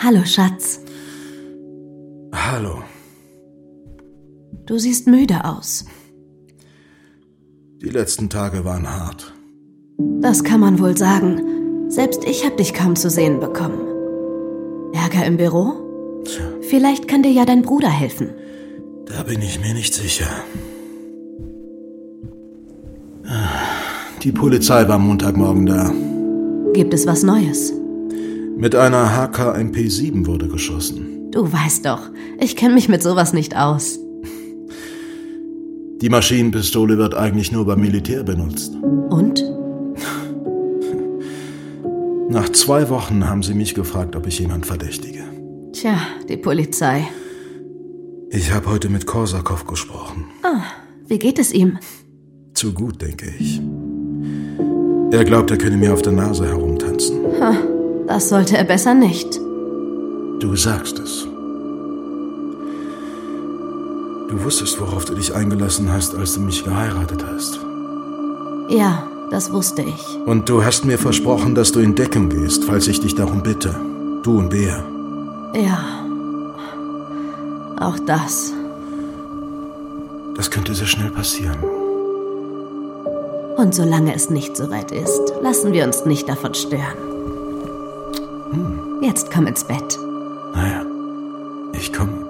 Hallo, Schatz. Hallo. Du siehst müde aus. Die letzten Tage waren hart. Das kann man wohl sagen. Selbst ich habe dich kaum zu sehen bekommen. Ärger im Büro? Tja, Vielleicht kann dir ja dein Bruder helfen. da bin ich mir nicht sicher. Die Polizei war Montagmorgen da. Gibt es was Neues? Mit einer HK-MP7 wurde geschossen. Du weißt doch, ich kenne mich mit sowas nicht aus. Die Maschinenpistole wird eigentlich nur beim Militär benutzt. Und? Nach 2 Wochen haben sie mich gefragt, ob ich jemand verdächtige. Tja, die Polizei. Ich habe heute mit Korsakow gesprochen. Wie geht es ihm? Zu gut, denke ich. Er glaubt, er könne mir auf der Nase herumtanzen. Das sollte er besser nicht. Du sagst es. Du wusstest, worauf du dich eingelassen hast, als du mich geheiratet hast. Ja, das wusste ich. Und du hast mir versprochen, dass du in Deckung gehst, falls ich dich darum bitte. Du und Bea. Ja, auch das. Das könnte sehr schnell passieren. Und solange es nicht so weit ist, lassen wir uns nicht davon stören. Jetzt komm ins Bett. Naja, ich komme.